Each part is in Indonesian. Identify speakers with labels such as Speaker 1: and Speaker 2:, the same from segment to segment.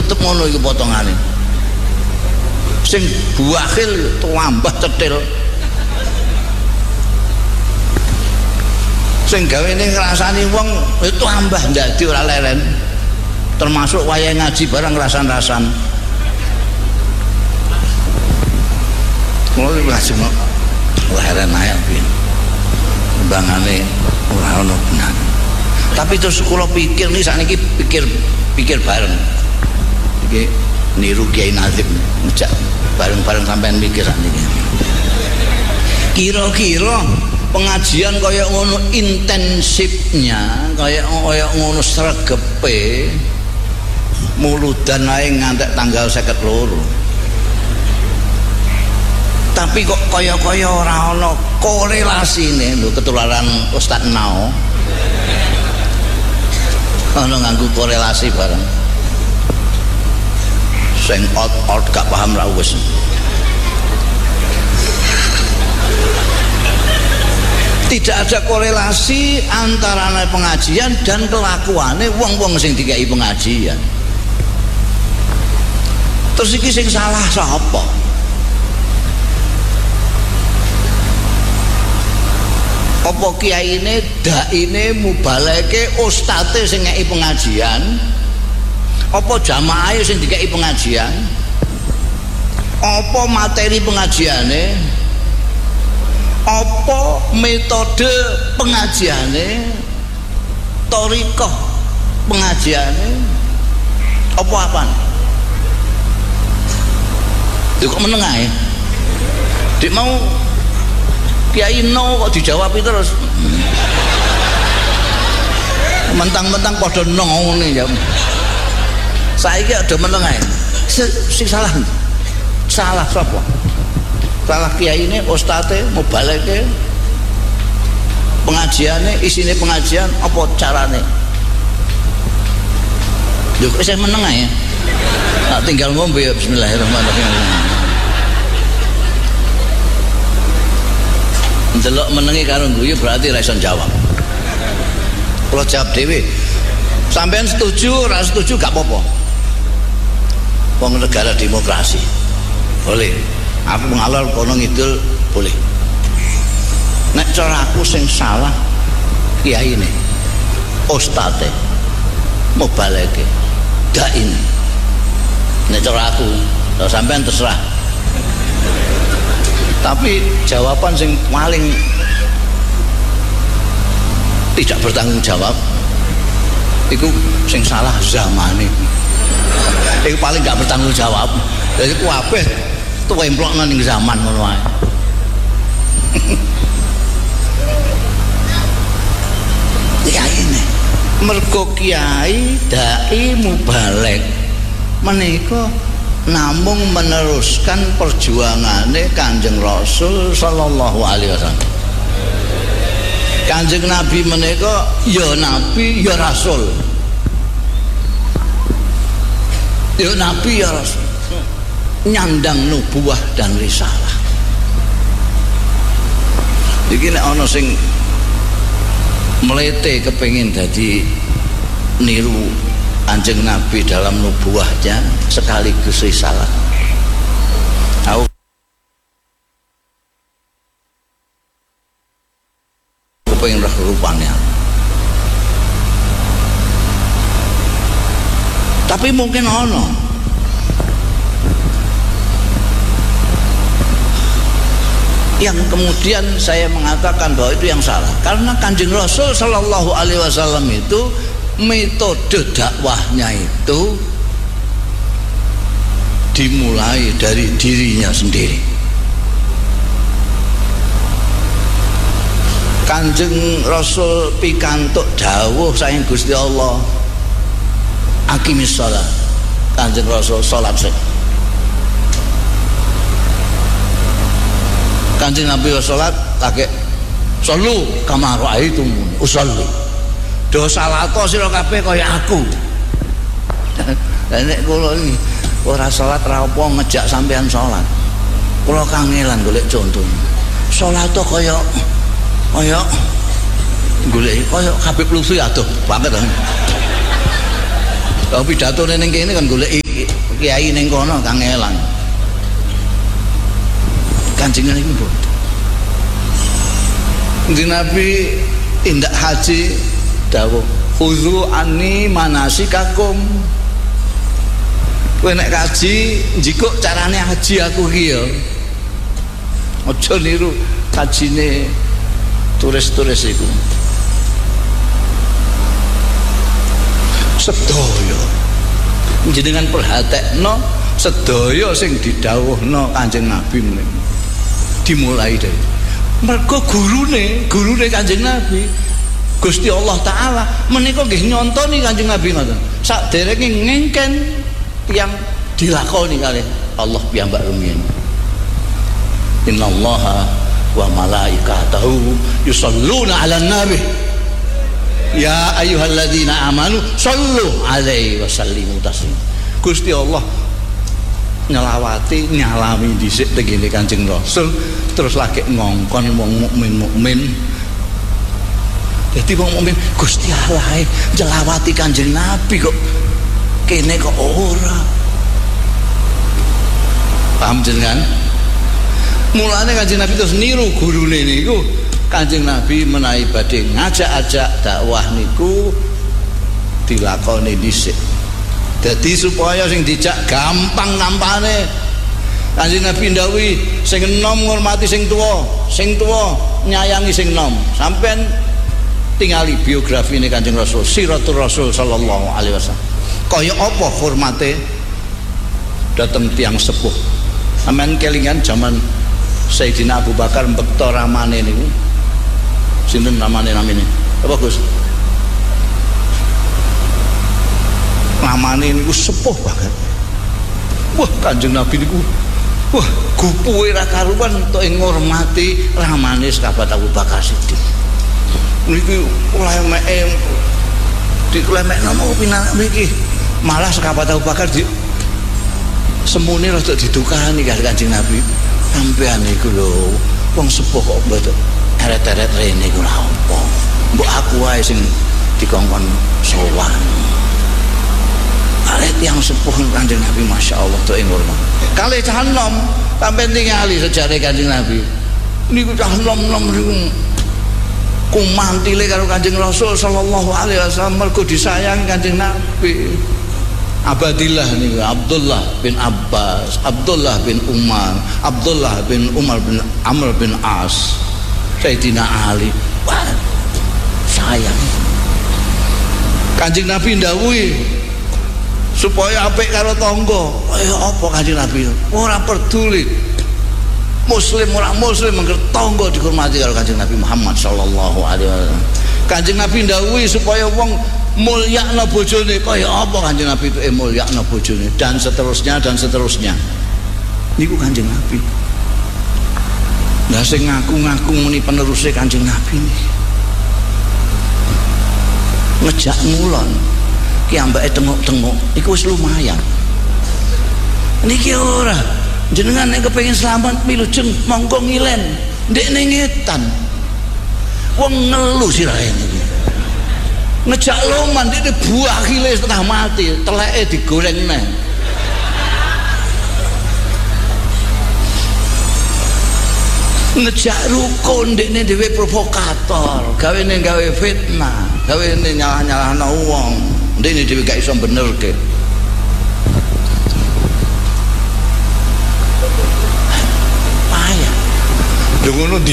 Speaker 1: tetep ngono iku potongane. Sing buakhil tambah cetil. Sing gawene ngrasani wong itu tambah ndadi ora leren. Termasuk wayah ngaji barang rasan-rasan. Mulai langsung leren ae piye. Bangane ora ono benar. Tapi terus kula pikir nih sakniki pikir bareng. Iki niru Kiai Nazim ngejak bareng-bareng sampean mikir sakniki. Kira-kira pengajian kaya ngono intensifnya, kaya ngono sregepe muludan ae ngantek tanggal 52. Tapi kok kaya-kaya ora ana korelasine lho ketularan Ustaz Nao. Ana nganggo korelasi bareng. Sing out gak paham ra wis. Tidak ada korelasi antara pengajian dan kelakuane wong-wong sing dikai pengajian. Terus iki sing salah sapa? Apa kiyaine, daine, mubaleke, ustate sing ngeki pengajian? Apa jamaahe sing dikeki pengajian? Apa materi pengajiane? Apa metode pengajiane? Thariqah pengajiane? Apa apaan? Kok meneng ae? Dik mau Kiai no kok dijawab terus. Mentang-mentang padha no ngene ya. Saiki ada meneng ae. Sing salah. Salah sapa? Salah kiyaine, ustate, mubaleke. Pengajiane, isine pengajian apa carane? Lho kok isih meneng ae. Tak tinggal ngombe ya bismillahirrahmanirrahim. Delok menengi karo guyu berarti ra iso jawab. Kalau jawab dhewe. Sampean setuju, ora setuju gak apa-apa. Wong negara demokrasi. Boleh. Aku ngalor kono ngidul boleh. Nek cara aku sing salah kiyaine, ustate, mubaleke, daine. Nek cara aku, sampean terserah. Tapi jawaban sing paling tidak bertanggung jawab itu sing salah zamane. Itu paling gak bertanggung jawab. Jadi kabeh tuwemplokno ning zaman ngono wae. Ya ini mergo kiai, dai, mubalek menika namung meneruskan perjuangane Kanjeng Rasul sallallahu alaihi wasallam. Kanjeng Nabi menika ya nabi ya rasul. Ya nabi ya rasul. Nyandang nubuwah dan risalah. Iki nek ana sing mlete kepengin dadi niru Kanjeng Nabi dalam nubuahnya sekaligus risalah. Aku pengen roh rupanya. Tapi mungkin ono yang kemudian saya mengatakan bahwa itu yang salah karena Kanjeng Rasul sallallahu alaihi wasallam itu metode dakwahnya itu dimulai dari dirinya sendiri. Kanjeng Rasul pikantuk dawuh saking Gusti Allah, aqimis shalah. Kanjeng Rasul salat sik. Kanjeng Nabi salat lagi sallu kama raaitum usolli. Do salato sira kabeh kaya aku. Nek kula iki ora salat ra apa ngejak sampean salat. Kula kangelan golek conto. Salato kaya golek kaya Habib Lutfi aduh banget. Tapi pidatone ning kene kan golek kiai ning kono kangelan. Kanjeng niku mboten. Kanjeng Nabi indak haji dawuh, "Khudzu anni manasikakum." Kowe nek kaji njikuk carane haji aku iki ya. Aja niru hajine turis-turis iku. Sedaya jenengan perhatekno sedaya sing didhawuhna Kanjeng Nabi menika dimulai dari mergo gurune Kanjeng Nabi Gusti Allah Ta'ala menika nggih nyontoni Kanjeng Nabi ngoten saderenge ngengken yang dilakoni kalih Allah piyambak rumiyin. Innallaha wa malaikatahu yusholluna 'alan nabi ya ayyuhalladzina amanu shollu 'alaihi wa sallimu taslima. Gusti Allah nyelawati nyalami dhisik tengene Kanjeng Rasul terus lagi ngongkon wong mukmin. Jadi wong mukmin Gusti Allah nyelawati Kanjeng Nabi kok kene kok ora. Paham jenengan? Mulane Kanjeng Nabi terus niru gurune niku. Kanjeng Nabi menawi badhe ngajak-ajak dakwah niku dilakoni dhisik. Dadi supaya sing dijak gampang nampane. Kanjeng Nabi ndawuhi sing enom ngurmati sing tuwa nyayangi sing enom. Sampeyan tingali biografine Kanjeng Rasul, Siratul Rasul sallallahu alaihi wasallam. Kaya apa hormate dateng tiang sepuh. Sampeyan kelingan zaman Sayyidina Abu Bakar mbekta ramane niku. Sinten namane? Apa Gus? Namane niku sepuh banget. Wah, Kanjeng Nabi niku wah, gupuhe ra karuan entuk ngurmati ramane sahabat Abu Bakar Siddiq. Niki ulamae diklemekno mau pinak mriki. Malah sahabat Abu Bakar di semune rada didukani karo Kanjeng Nabi. Sampeyan niku lho, wong sepuh kok mboten eret-eret rene iku lha apa? Mbok aku wae sing dikongkon sowan. Alet yang sepuh Kanjeng Nabi masyaallah tok ing hormat. Kalih cah enom sampeyan tingali sejarah Kanjeng Nabi. Niku cah enom-enom niku kumantile karo Kanjeng Rasul sallallahu alaihi wasallam mergo disayang Kanjeng Nabi. Abadillah niku Abdullah bin Abbas, Abdullah bin Umar, Abdullah bin Umar bin Amr bin As, Sayyidina Ali. Wah, sayang. Kanjeng Nabi ndawuhi supaya apik karo tangga. Kaya apa Kanjeng Nabi? Ora peduli muslim orang muslim mengker tangga dihormati karo Kanjeng Nabi Muhammad sallallahu alaihi wasallam. Kanjeng Nabi ndawuhi supaya wong mulyakna bojone. Kaya apa Kanjeng Nabi itu mulyakna bojone dan seterusnya niku Kanjeng Nabi. Lah sing ngaku-ngaku muni peneruse Kanjeng Nabi niki ngejak ngulon ki ambake tengok-tengok iku wis lumayan. Niki ora jenengan nek kepengin selamat milujeng monggo ngilen ndekne ngetan wong ngelu sirahe niki ngejak loman ndekne buah kile setengah mati teleke digoreng neh. Ngejak rukun ndekne dhewe provokator gawene gawe fitnah gawene nyalah-nyalahno wong ndekne dhewe gak iso benerke. Ngono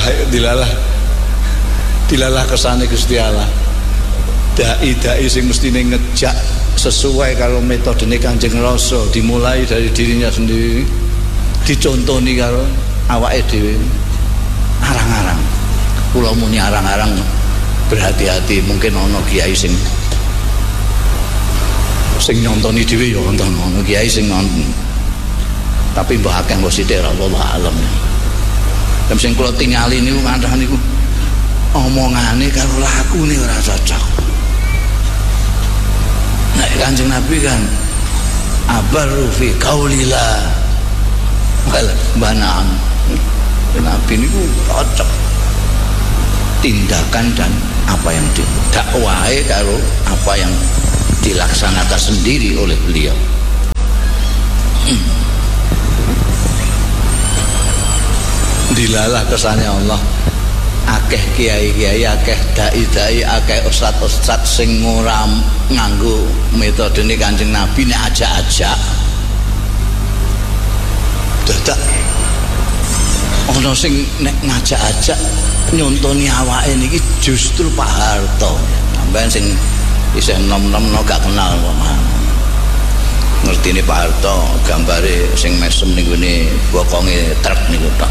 Speaker 1: dilalah kesane Gusti Allah. Dai-dai sing mestine ngejak sesuai karo metodene Kanjeng Rasul dimulai dari dirinya sendiri dicontoni karo awake dhewe. Arang-arang kula muni arang-arang berhati-hati mungkin ana kiai sing nyontoni dhewe ya wonten ana kiai sing nonton. Tapi mbah akeh mbok sithik ra wallahu alam. Dem sing kula tingali niku kathah niku omongane karo lakune ora cocok. Nek Kanjeng Nabi kan abaru fi qaulillah wal banaan. Nabi niku cocok tindakan dan apa yang didakwahi karo apa yang dilaksanakan sendiri oleh beliau. dilalah kersane Allah. Akeh kiai-kiai, akeh dai-dai, akeh ustad-ustad sing ora nganggo metodene Kanjeng Nabi nek ajak-ajak. Dadak ana sing nek ngajak-ajak nyontoni awake niki justru Pak Harto. Sampeyan sing isih nom-nom gak kenal kok. Ngertine Pak Harto gambare sing mesem ning gone bokonge truk niku tok.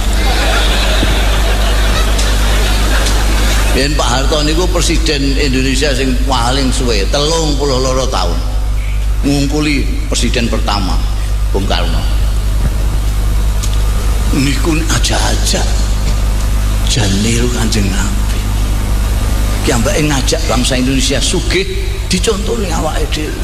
Speaker 1: Yen Pak Harto niku presiden Indonesia sing paling suwe 32 tahun. Ngungkuli presiden pertama Bung Karno. Niku aja-aja jan niru Kanjeng Nabi. Ki ambake ngajak bangsa Indonesia sugih dicontoni awake dhewe.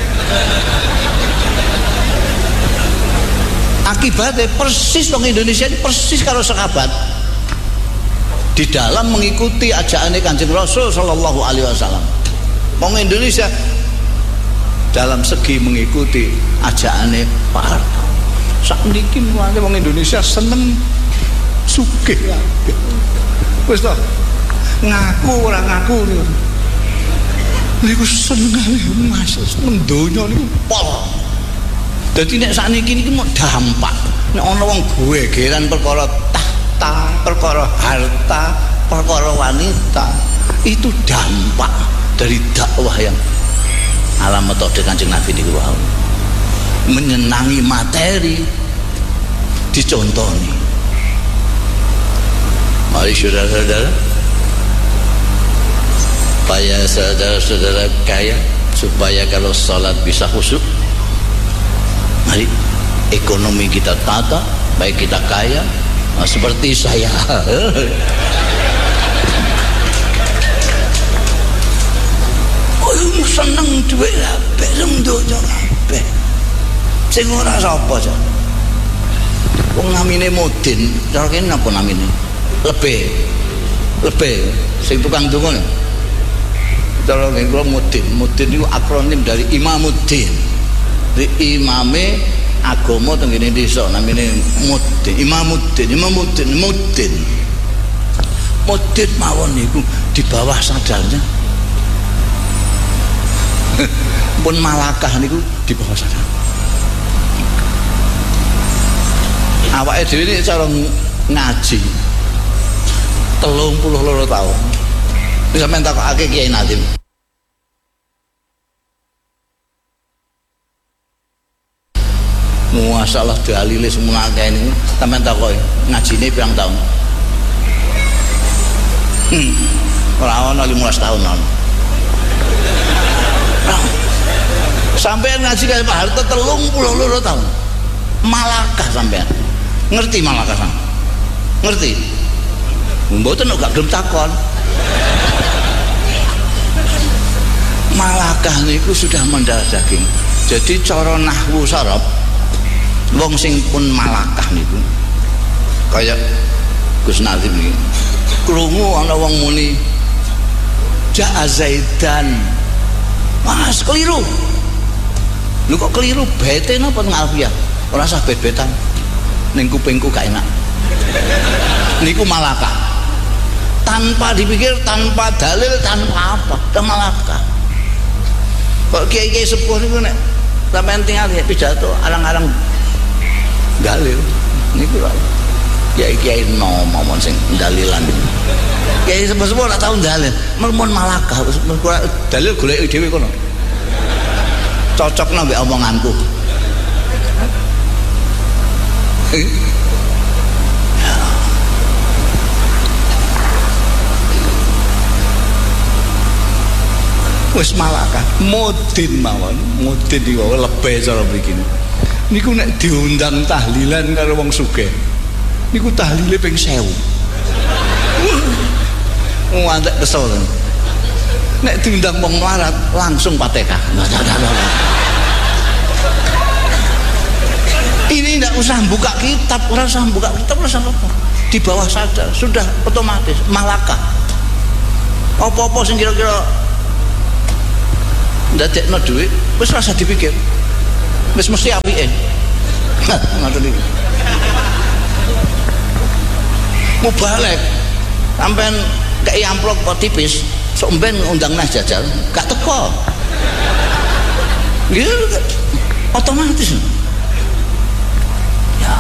Speaker 1: Akibatnya persis wong Indonesia ini persis karo sahabat di dalam mengikuti ajaane Kanjeng Rasul sallallahu alaihi wasallam. Wong Indonesia dalam segi mengikuti ajaane Pak Harto. Sakniki mulane wong Indonesia seneng sugih kabeh. Wis to. Ngaku ora ngaku niku. Niku seneng Mas, seneng donya niku pol. Dadi nek sakniki niki mau dampak. Nek ana wong gegeran perkara tahta, perkara harta, perkara wanita, itu dampak dari dakwah yang ala metode Kanjeng Nabi niku wau. Menyenangi materi dicontoni. Mari saudara-saudara, supaya saudara-saudara kaya, supaya kalau salat bisa khusyuk. Mari ekonomi kita tata, baik kita kaya, seperti saya. Oh, seneng duit kabeh, seneng donya kabeh. Sing ora sapa jan. Wong namine Mudin, cara kene napa namine? Lebih sing tukang donga. Cara kene kula Mudin. Mudin niku akronim dari Imamuddin. Di imame agama teng kene desa namine Mudin. Imamuddin Mudin mawon niku di bawah sadarnya. Pun Malakah niku di bawah sadar. Awake dhewe iki cara ngaji 32 tahun. Bisa men takokake Kiai Nadim. Masalah dalile semua akeh niku sampean takoki ngajine pirang tahun? Ora ana 15 tahun ono. Sampean ngaji kaya Pak Harto 32 tahun. Malakah sampean. Ngerti Malakah sampean? Ngerti? Mboten gak gelem takon. Malakah niku sudah mendarah daging. Jadi cara nahwu sarab wong sing pun Malakah niku kaya Gus Nazim niki. Krungu ana wong muni Ja'a Zaidan. Mas keliru. Lho kok keliru bete napa teng Alfiyah? Ora usah bet-betan. Ning kupingku gak enak. Niku Malakah. Tanpa dipikir, tanpa dalil, tanpa apa. Ke Malakah. Kok kiai-kiai sepuh niku nek sampeyan tinggal ya pidato arang-arang dalil niku lho. Kiai-kiai nomon sing dalilan. Kiai sepuh-sepuh ora tau dalil. Mun Malakah dalil goleki dhewe kono. Cocokno mbek omonganku. Wis Malakah, Mudin mawon, Mudin iki wae lebih cara mriki. Niku nek diundang tahlilan karo wong sugih. Niku tahlile ping 1000. Ngantek kesel. Nek diundang wong melarat langsung Fatihah. Ini tidak usah buka kitab, ora usah buka kitab, ora usah apa. Di bawah sadar sudah otomatis Malakah. Apa-apa sing kira-kira ndadekno dhuwit wis ora usah dipikir. Wis mesti apike. Ngoten iki. Mubalek sampean kei amplop kok tipis sok ben undang neh jajal gak teko gitu otomatis ya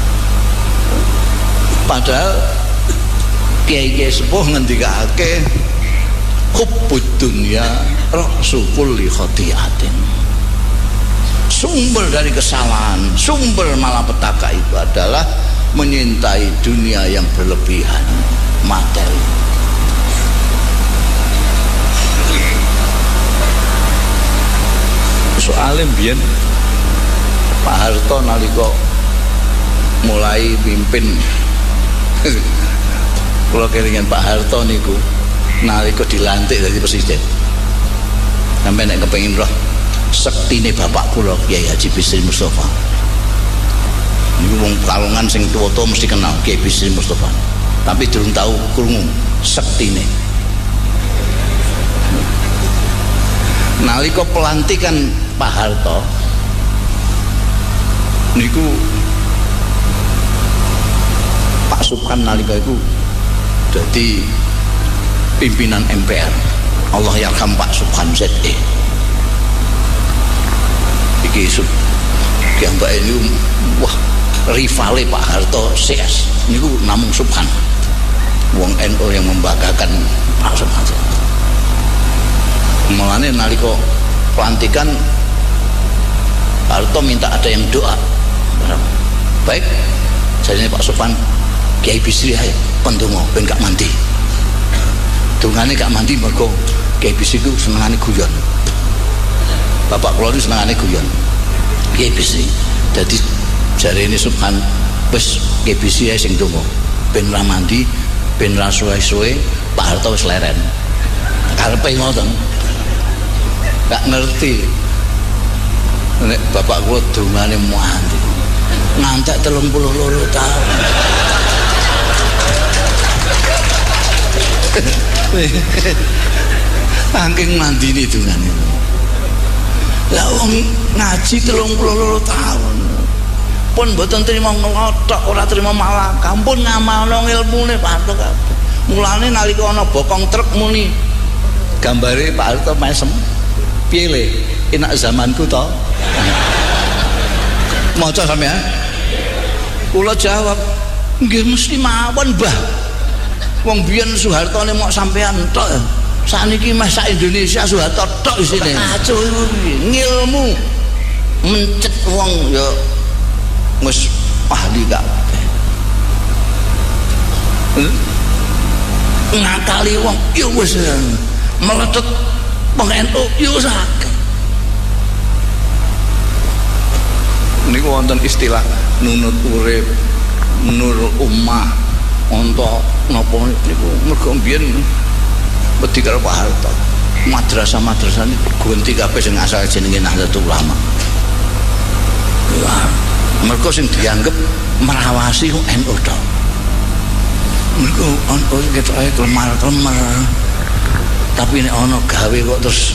Speaker 1: padahal kiai-kiai sepuh ngendikake hubbud dunya ra'su kulli khati'atin. Sumber dari kesalahan, sumber malapetaka itu adalah menyintai dunia yang berlebihan, materi. Soalnya biyen Pak Harto nalika mulai pimpin kula kelingan Pak Harto niku nalika dilantik dadi presiden. Sampai nek kepengin roh sektine bapak kula Kiai Haji Bisri Mustafa. Niku wong Kalongan sing tuwa-tuwa mesti kenal Kiai Bisri Mustafa. Tapi durung tahu krungu sektine. Nalika pelantikan Pak Harto niku Pak Subhan nalika iku dadi pimpinan MPR. Allah yarham Pak Subhan ZE. Iki Mbak ini wah rivale Pak Harto CS niku namung Subhan. Wong NU yang membanggakan Pak Subhan. Mulane nalika pelantikan Pak Harto minta ada yang doa. Baik, jadinya Pak Subhan Kiai Bisri ae pendonga ben gak mandi. Dungane gak mandi mergo Kiai Bisri ku senengane guyon. Bapak kula niku senengane guyon. Kiai Bisri. Dadi jarene Subhan wis Kiai Bisri ae sing donga. Ben ra mandi, ben ra suwe-suwe Pak Harto wis leren. Karepe ngoten. Gak ngerti. Nek bapak kula dungane mandi. Ngantek 32 tahun. Angking mandini dungane. Lah wong ngaji 32 tahun. Pun mboten trima ngelotok, ora trima malah. Kampun ngamalno ilmune Pak Harto kabeh. Mulane nalika ana bokong truk muni gambare Pak Harto mesem. Piye le? Enak zamanku to. Maca sampean. Kula jawab, nggih mesti mawon, Mbah. Wong biyen Soehartone mok sampean tok. Saniki meh sak Indonesia Soeharto tok isine. Kacau ngilmu mencet wong ya wis ahli kabeh. Ngakali wong ya wis meletet wong NU ya wis akeh. Niku wonten istilah nunut urip, nur ummah, untuk napa niku mergo mbiyen wedi karo Pak Harto. Madrasah-madrasah niku ganti kabeh sing asal jenenge Nahdlatul Ulama. Ya, mergo sing dianggep merawasi NU tok. Mergo NU ketoke klemar-klemar. Tapi nek ana gawe kok terus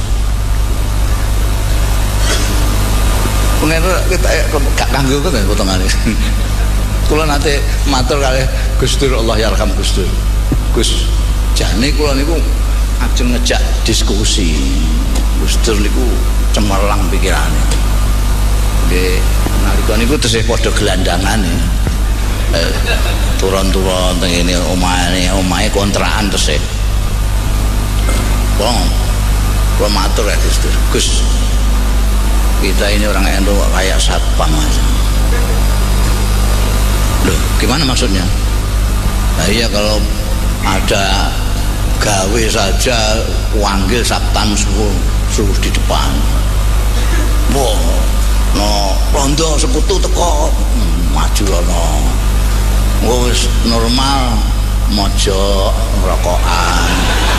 Speaker 1: pengen kita gak kanggo kok potongane. Kula nate matur kalih Gus Dur Allah yarham Gus Dur. Gus jane kula niku ajeng ngejak diskusi. Gus Dur niku cemerlang pikirane. Nggih nalika niku tesih padha gelandangane. Turun-turun teng ngene omahe kontrakan tesih. Kula matur ya Gus Dur. Gus kita ini orang NU kayak satpam aja. Loh, gimana maksudnya? Nah iya kalau ada gawe saja wanggil satpam suruh di depan. Wah, no rondo sekutu teko maju lono. Wis normal mojo rokokan.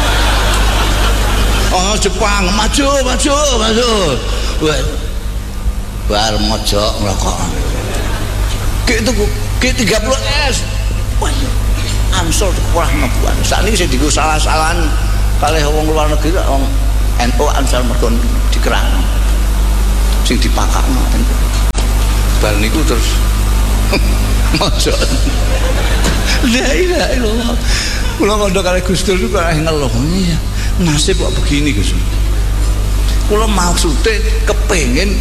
Speaker 1: Oh Jepang maju. Wah. Bar mojok ngrokokan. Gitu G30S. Wah, Ansor kurang ngebuan. Sakniki sing dienggo salah-salahan kalih wong luar negeri wong NU Ansor mergo dikerang. Sing dipakakno. Bar niku terus Mosok. La ilaha illallah. Kula ngondo kali Gus Dur kok ngeluh. Iya, nasib kok begini Gus. Kula maksude kepengin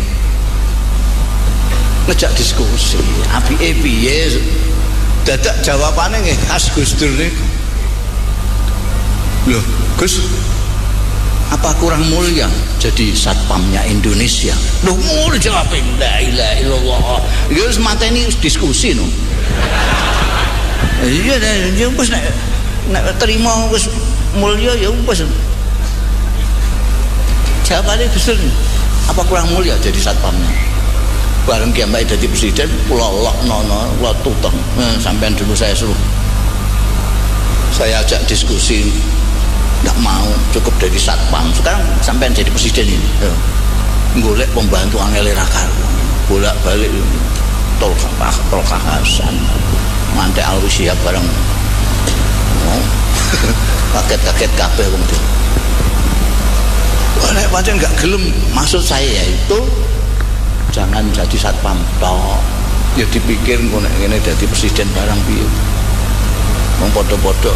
Speaker 1: ngejak diskusi. Apike piye? Dadak jawabane nggih khas Gus Dur niku. Loh, Gus, apa kurang mulia jadi satpamnya Indonesia? Loh, mulia jawabin, la ilaha illallah. Iki wis mateni diskusi no. Iya, ya wis nek terima wis mulia ya wis. Jawabane Gus Dur, apa kurang mulia jadi satpamnya? Bareng Ki Mbak dadi presiden, kula lokno, kula tuteng. Sampean dulu saya suruh. Saya ajak diskusi. Nggak mau, cukup dari satpam. Sekarang sampean jadi presiden ini golek pembantu angel rakar bolak balik tol Hasan mantek Alwi Siap bareng kaget kabeh wong itu. Nek pancen nggak gelem, maksud saya yaitu jangan jadi satpam tok, ya dipikir kok nek ngene dadi presiden barang piye. Wong padha-padha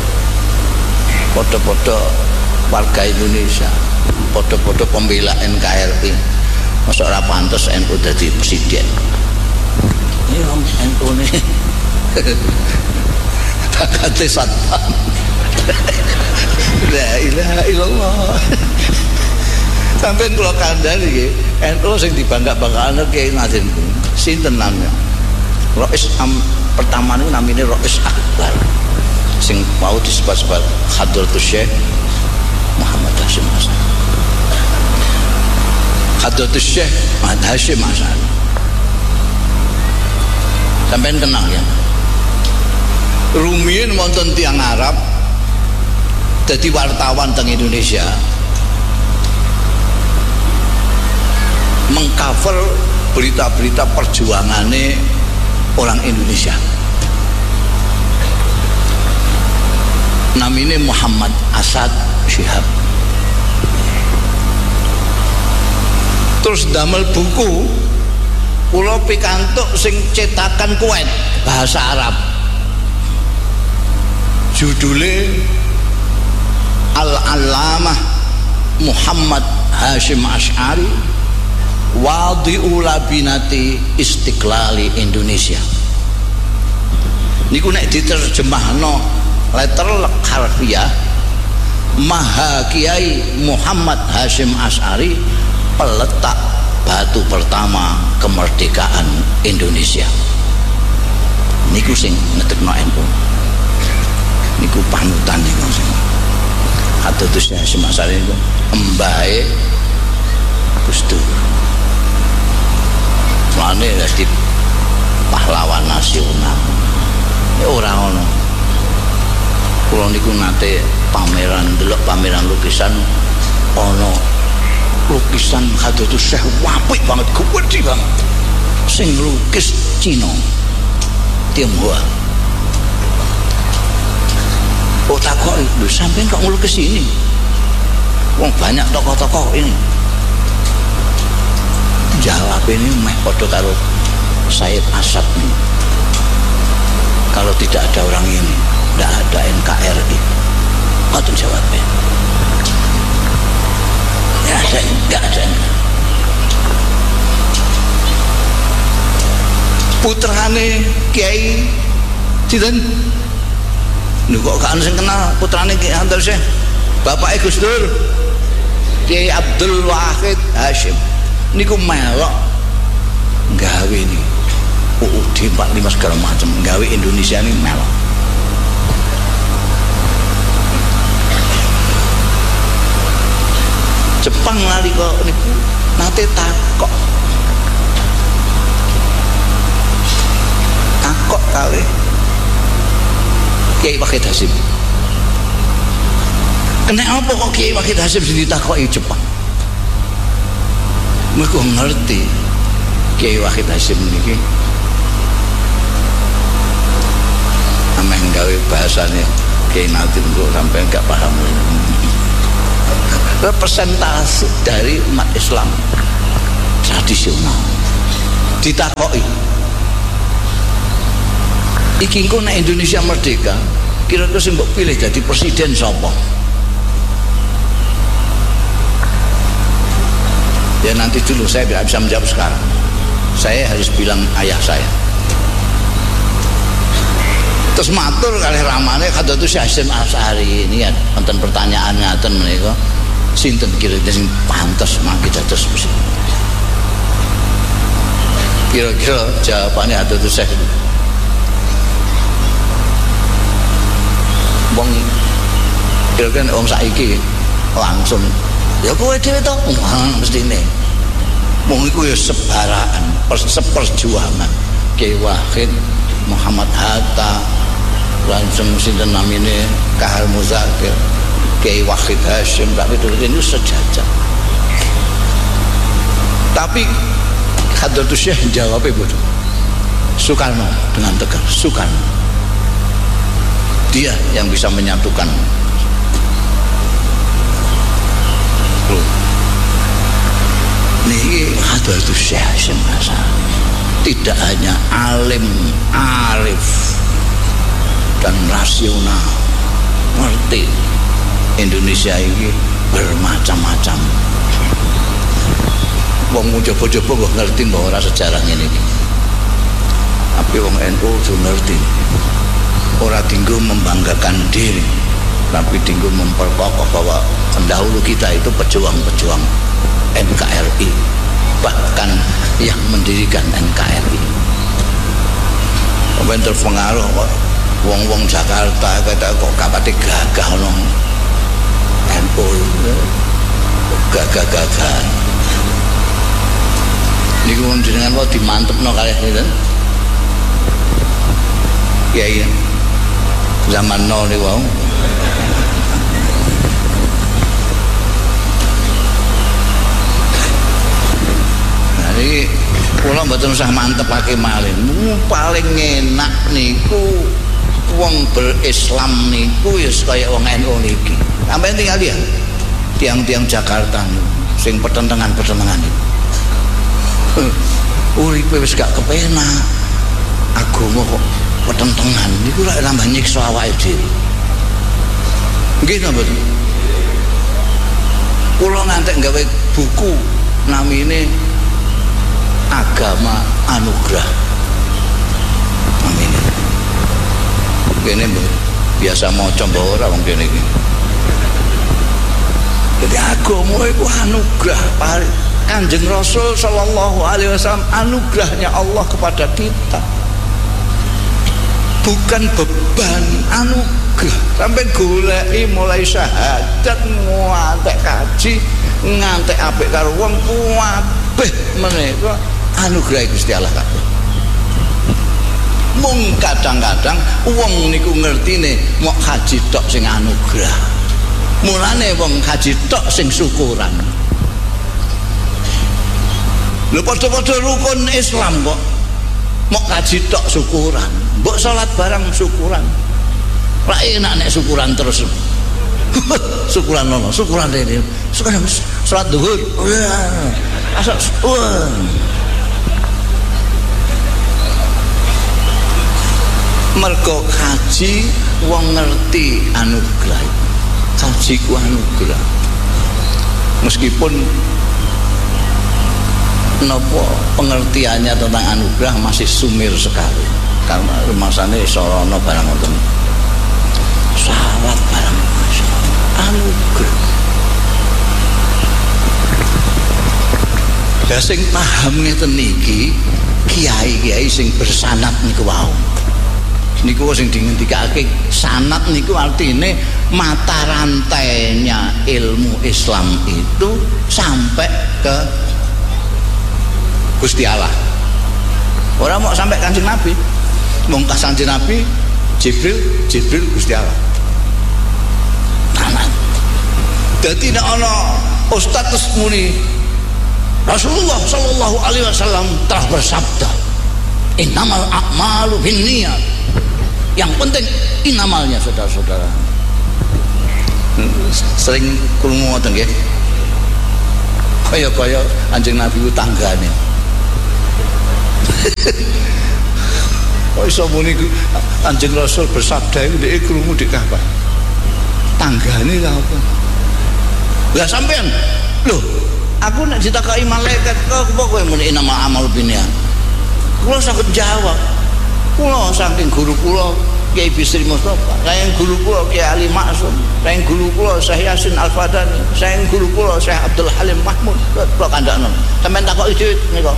Speaker 1: warga Indonesia, podo-podo pembela NKRI, masa ora pantes NU dadi presiden. Ini wong NU ini takate satpam. La ilaha illallah. Sampai kula kandhani nggih, NU sing dibangga-banggakan Kiai Nazim sinten namanya? Rais pertama niku namine Rais Akbar. Sing mau disebut-sebut Hadratus Syekh Muhammad Hasyim As'ari. Hadratus Syekh Muhammad Hasyim As'ari. Sampeyan kenal ya? Rumiyin wonten tiyang Arab dadi wartawan teng Indonesia. Mengcover berita-berita perjuangane orang Indonesia. Namanya Muhammad Asad Syihab. Terus damel buku kula pikantuk sing cetakan Kuwait bahasa Arab. Judule Al-Allamah Muhammad Hasyim As'ari Wadi'u Labinati Istiqlali Indonesia. Niku nek diterjemahno letter harfiah Maha Kiai Muhammad Hasyim As'ari, peletak batu pertama kemerdekaan Indonesia. Niku sing ngetekno NU. Niku panutan niku sing Hadratus Hasyim As'ari niku embahe Gus Dur. Mane dadi pahlawan nasional. Ya ora ngono. Kula niku nate delok pameran lukisan ana lukisan Hadratus Syekh apik banget, gede banget. Sing lukis Cina. Tionghoa. Oh takok lho sampean kok ngelukis ini? Wong banyak tokoh-tokoh ini. Jawab ini meh padha karo Said Asad nih. Kalau tidak ada orang ini, tidak ada NKRI. Apa jawabnya? Enggak ada. Putrane Kiai sinten? Lho kok gak sing kenal putrane Kiai Hadratus Syekh? Bapake Gus Dur. Kiai Abdul Wahid Hasyim. Niku melok gawe ini UUD 45 segala macam, gawe Indonesia ini melok. Jepang lali kok niku nate takok kali Kiai Wahid Hasyim. Kenapa kok Kiai Wahid Hasyim sing ditakoki Jepang? Mereka ngerti Kiai Wahid Hasyim niki ameh gawe bahasane Kiai Nazim kok sampai enggak paham. Representasi dari umat Islam tradisional ditakoki Iki engko nek Indonesia merdeka, kira-kira sing mbok pilih jadi presiden sapa? Ya nanti dulu, saya tidak bisa menjawab sekarang. Saya harus bilang ayah saya. Terus matur kalih ramane Hadratus Syekh Hasyim Asy'ari ini ya wonten pertanyaan ngaten menika, sinten kira-kira sing pantes mangke dados presiden? Kira-kira jawabannya Hadratus Syekh wong kira-kira wong saiki langsung ya kowe dhewe to mestine mung iku ya sebaraan seperjuangan Kiai Wahid Muhammad Hatta langsung sinten namine Kahar Muzakir Kiai Wahid Hasyim tapi dulu ini sejajar. Tapi Hadratus Syekh jawabnya bodoh. Soekarno dengan tegas, Soekarno dia yang bisa menyatukan. Ini Hadratus Syekh Hasyim Asy'ari tidak hanya alim, arif dan rasional, ngerti Indonesia ini bermacam-macam. Wong coba-coba kok ngerti bahwa ora sejarah ini. Tapi wong NU sudah ngerti. Ora tinggal membanggakan diri, tapi tinggal memperkokoh bahwa pendahulu kita itu pejuang-pejuang NKRI, bahkan yang mendirikan NKRI. Sampai terpengaruh kok wong-wong Jakarta kata kok kapate gagah no NU gagah-gagah. Niku jenengan kok dimantepno kalih sinten? Kiai zaman now niku wau. Jadi kula mboten usah mantepake malih. Paling enak niku wong berislam niku ya kaya wong NU niki. Sampeyan tinggal lihat tiang-tiang Jakarta niku sing pertentangan-pertentangan niku. Uripe wis gak kepenak. Agama kok pertentangan niku lak nambah nyiksa awake dhewe. Nggih napa? Kula ngantek gawe buku namine Agama Anugerah. Amin. Kene biasa maca mbok ora wong kene iki. Jadi agama iku anugerah Kanjeng Rasul sallallahu alaihi wasallam, anugerahnya Allah kepada kita. Bukan beban, anugerah. Sampai goleki mulai syahadat ngantek kaji ngantek apik karo wong kabeh menika anugerah Gusti Allah kabeh. Mung kadang-kadang wong niku ngertine mok haji tok sing anugerah. Mulane wong haji tok sing syukuran. Lho padha-padha rukun Islam kok mok haji tok syukuran. Mbok salat barang syukuran. Lah enak nek syukuran terus. Syukuran ono, syukuran rene. Syukuran salat zuhur. Asal mergo haji wong ngerti anugerah. Haji ku anugerah. Meskipun napa pengertiannya tentang anugerah masih sumir sekali. Karena rumasane sorono barang ngoten. Salat barang anugerah. Lah sing paham ngeten niki kiai-kiai sing bersanad niku wau. Niku sing dingendikake sanad niku artine mata rantainya ilmu Islam itu sampai ke Gusti Allah. Ora mau sampai Kanjeng Nabi. Mung Kanjeng Nabi Jibril Gusti Allah. Sanad. Dadi nek ana ustaz terus muni Rasulullah sallallahu alaihi wasallam telah bersabda, "Innamal a'malu binniyat." Yang penting inamalnya, saudara-saudara. Sering krungu ngoten nggih. Kaya Kanjeng Nabi ku tanggane. Kok iso muni Kanjeng Rasul bersabda iku ndek krungu dik kapan? Tanggane ta apa? Lah sampean, lho, aku nek ditakoki malaikat kok kowe muni nama amal binian. Kula saged jawab. Kula saking guru kula Kiai Bisri Mustafa, saking guru kula Kiai Ali Maksum, saking guru kula Syekh Yasin Al-Fadani, saking guru kula Syekh Abdul Halim Mahmud. Kula kandhakno. Sampeyan takoki dhewe nika.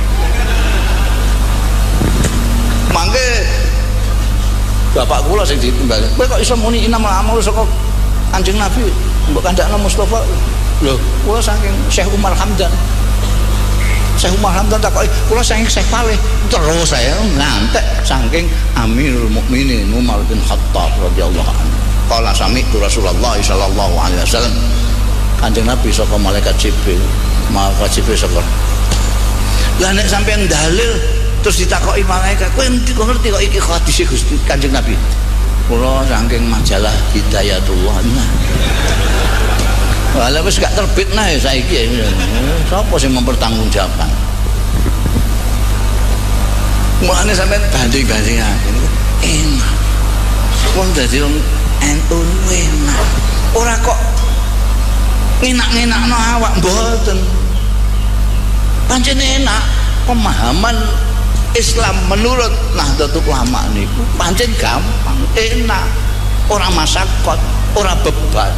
Speaker 1: Mangke bapak kula sing ditimbali. Kowe kok iso muni nama amal saka Kanjeng Nabi mbok kandhakno Mustafa. Lho, kula saking Syekh Umar Hamdan. Syekh Umar Hamdan takoki, kula saking Syekh Palih. Terus saya ngantek saking Amirul Mukminin Umar bin Khattab radhiyallahu anhu. Qala sami'tu Rasulullah sallallahu alaihi wasallam. Kanjeng Nabi saka malaikat Jibril, malaikat Jibril saka. Lah nek sampean dalil terus ditakoki malaikat, kowe ngerti kok iki hadis Gusti Kanjeng Nabi. Kula saking majalah Hidayatullah. Walah wis gak terbit nah saiki. Sapa sing mempertanggungjawabkan? Mulane sampean banding-bandingake enak. Wong dadi wong NU enak. Ora kok ngenak-ngenakno awak mboten. Pancen enak pemahaman Islam menurut Nahdlatul Ulama niku pancen gampang, enak, ora masakot, ora beban.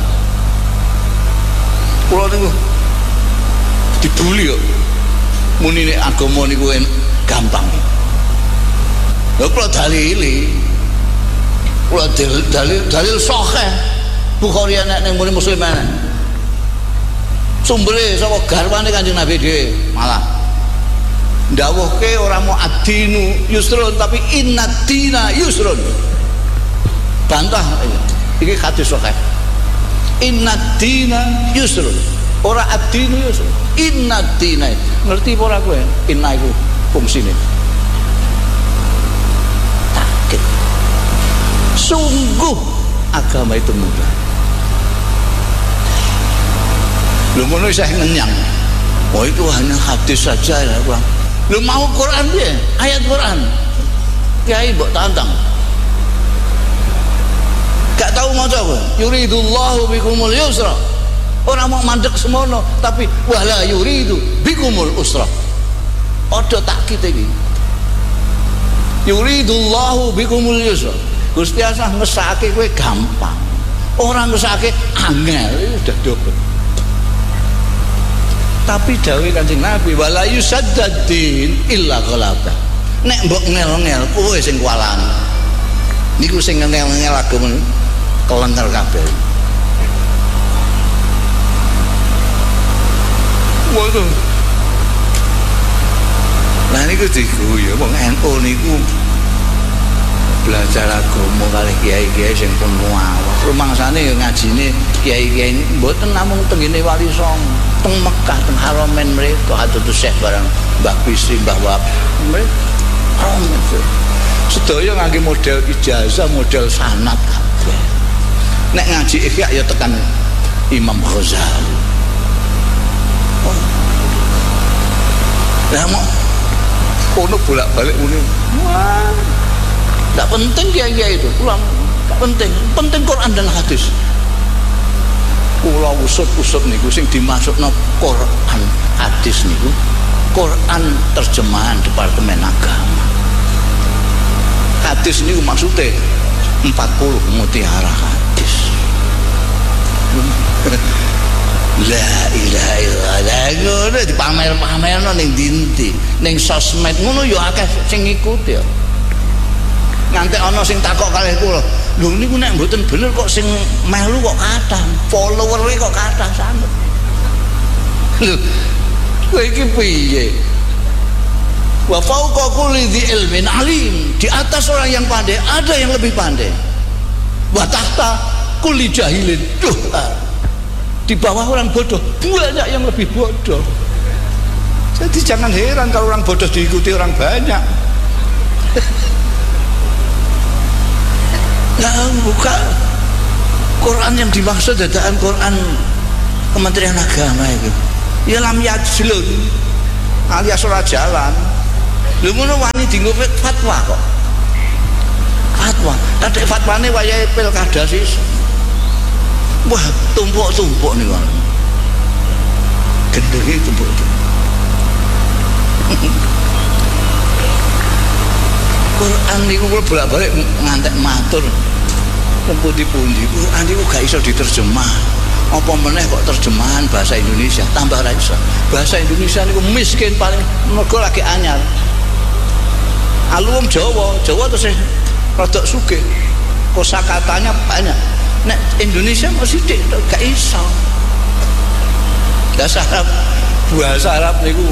Speaker 1: Kula niku dibuli kok. Muni nek agama niku gampang. Lha kula dalili. Kula dalil sahih. Bukhari nek ning muni Muslim ana. Sumbere saka garwane Kanjeng Nabi dhewe malah ndawuhke ora mau adinu yusrun tapi innad-dina yusrun. Bantah iki hadis sahih. Innad-dina yusrun. Ora ad-dinu yusrun. Innad-dina. Ngerti apa ora kowe? Inna iku fungsine. Takut. Sungguh agama itu mudah. Lu ngono saya ngenyang. Oh itu hanya hadis saja ya, Bang. Lu mau Quran dia, ayat Quran. Kiai mbok tantang. Gak tahu maca apa? Yuridullahu bikumul yusra. Orang mau mandek semono tapi wala yuridu bikumul usra. Padha takkit iki. Yuridullahu bikumul yusra. Gusti Allah ngesake kowe gampang. Orang ngesake angel udah dobel. Tapi dawuh Kanjeng Nabi wala yusaddaddin illa ghalata. Nek mbok ngel-ngel kowe sing kualan. Niku sing ngel-ngel agama kelentar kabeh. Waduh. Lah niku diguyu wong NU niku belajar agama kali kiai-kiai sing pun muawah. Rumangsane ya ngajine kiai-kiai mboten namung tengene Wali Songo, teng Mekah, teng Haramain mriku Hadratus Syekh barang Mbah Bisri, Mbah Wahab. Sedaya ngangge model ijazah, model sanad kabeh. Nek ngaji Ihya ya tekan Imam Ghazali. Lah mau ono bolak-balik muni. Wah. Enggak penting kiai-kiai itu, pulang enggak penting. Penting Quran dan hadis. Kula usut-usut niku sing dimasukno Quran hadis niku Quran terjemahan Departemen Agama. Hadis niku maksudnya 40 mutiara hadis. La ilaha illallah ngono dipamer-pamerno ning ndi-ndi ning sosmed ngono ya akeh sing ngikuti ya. Nganti ana sing takok kalih kula, lho niku nek mboten bener kok sing melu kok kathah, follower-e kok kathah sanget. Lho, kowe iki piye? Wa fauqa kulli dzi ilmin alim. Di atas orang yang pandai ada yang lebih pandai. Wa tahta kulli jahilin. Duh. Di bawah orang bodoh banyak yang lebih bodoh. Jadi jangan heran kalau orang bodoh diikuti orang banyak. Nah, buka Quran yang dimaksud adalah Quran Kementerian Agama itu. Ya lam yajlun alias ora jalan. Lho ngono wani dienggo fatwa kok. fatwa. Kadek fatwane wayahe pilkada sih. Wah, tumpuk-tumpuk niku. Gendenge tumpuk. Quran niku kula bolak-balik ngantek matur. Pundi-pundi Quran niku gak iso diterjemah. Apa meneh kok terjemahan bahasa Indonesia tambah ra iso. Bahasa Indonesia niku miskin paling mergo lagi anyar. Alum Jawa terus rada sugih. Kosakatanya banyak. Nek Indonesia masih gak iso. Bahasa Arab niku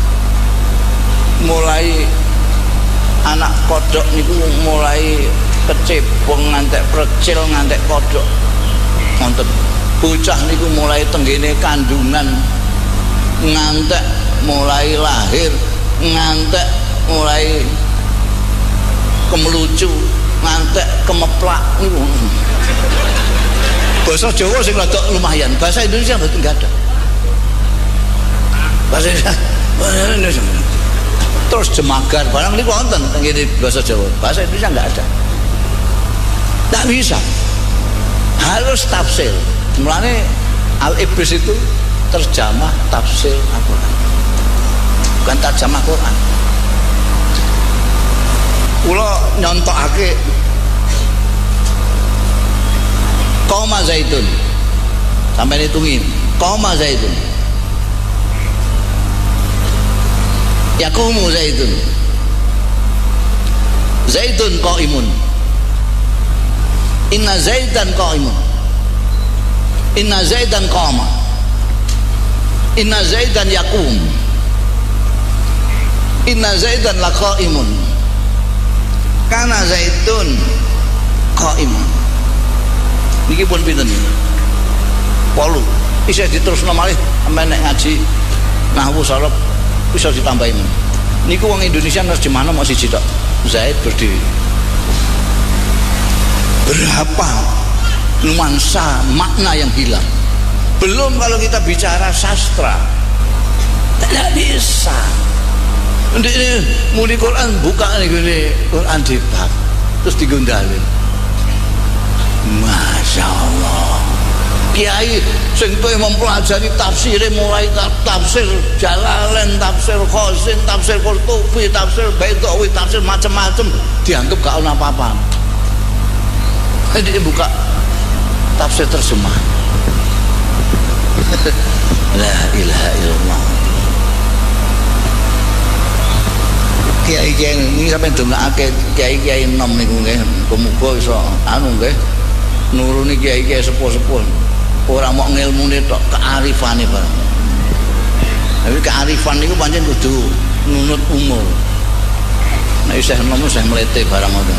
Speaker 1: mulai anak kodok niku mulai kecepong ngantek precil ngantek kodok. Wonten bocah niku mulai tenggene kandungan ngantek mulai lahir ngantek mulai kemelucu ngantek kemeplak niku. Bahasa Jawa sing rada lumayan, bahasa Indonesia mboten gak ada. Bahasa Indonesia terus jemagar barang niku wonten tenggene bahasa Jawa. Bahasa Indonesia enggak ada. Enggak bisa. Harus tafsir. Mulane Al-Ibris itu terjemah tafsir Al-Qur'an. Bukan terjemah Quran. Kula nyontokake Qauma Zaitun. Sampai hitungin. Qauma Zaitun. Yaqumu Zaitun. Zaitun qaimun. Inna Zaidan qaimun. Inna Zaidan qama. Inna Zaidan yaqum. Inna Zaidan laqaimun. Kana Zaitun qaimun. Niki pun pinten iki? 8. Isih diterusno malih sampe nek ngaji nahwu sharaf bisa ditambahin. Niku wong Indonesia nerjemahno mok siji tok. Zaid berdiri. Berapa nuansa makna yang hilang. Belum kalau kita bicara sastra. Tidak bisa. Ndek muni Quran buka niku Quran debat terus digondalin. Masya Allah. Kiai sing tuwe mempelajari tafsir mulai tafsir Jalalain, tafsir Qasim, tafsir Qurtubi, tafsir Baitawi, tafsir macam-macam dianggap gak ono apa-apa. Jadi buka tafsir terjemah. La ilaha illallah. Kiai-kiai ini sampe ndongakake kiai-kiai enom niku nggih, muga iso anu nggih nuruni kiai-kiai sepuh-sepuh. Ora mok ngilmune tok, kearifane barang. Tapi kearifan niku pancen kudu nunut umur. Nek isih enom isih mlete barang ngoten.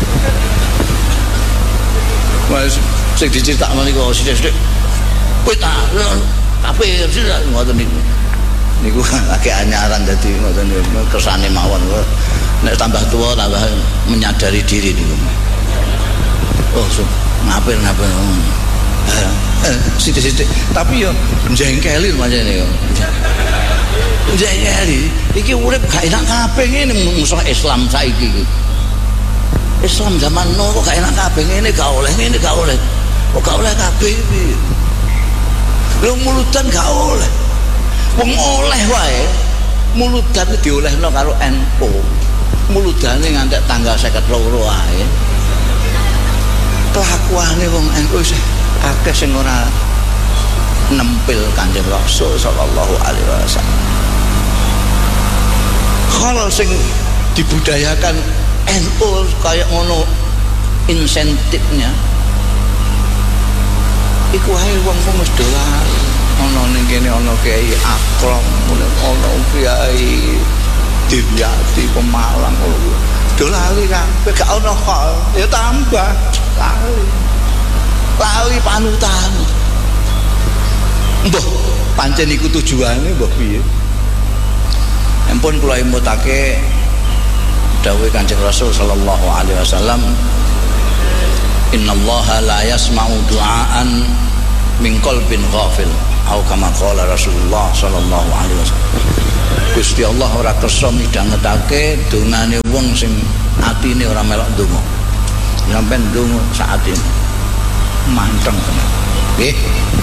Speaker 1: Wes sing diceritakno niku sithik-sithik. Kowe tak kafir sih ngoten niku. Niku lagi anyaran dadi ngoten niku kersane mawon. Nek tambah tua tambah menyadari diri niku. Oh, ngapir. Sithik-sithik tapi yo jengkelin pancene yo. Jengkeli. Iki urip gak enak kabeh ngene musuh Islam saiki iki. Islam zaman no kok gak enak kabeh ngene gak oleh. Kok gak oleh kabeh iki. Lho mulutan gak oleh. Wong oleh wae. Mulutan diolehno karo NU. Muludane ngantek tanggal 52 wae. Kelakuane wong NU sih akeh sing ora nempel Kanjeng Rasul sallallahu alaihi wasallam. Kalau sing dibudayakan NU kayak ngono insentifnya. Iku wae wong-wong wis dolar. Ana ning kene ana Kiai Akram, ana Kiai Diwyati Pemalang ngono. Dolali kabeh gak ana hal, ya tambah lali panutan. Mbah pancen iku tujuane mbah piye? Ampun kula imutake dawuh Kanjeng Rasul sallallahu alaihi wasallam, innallaha la yasma'u du'aan min qalbin ghafil au kama qala Rasulullah sallallahu alaihi wasallam. Gusti Allah ora kersa midhangetake dongane wong sing atine ora melok ndonga. sampean ndonga saat ini manteng tenan nggih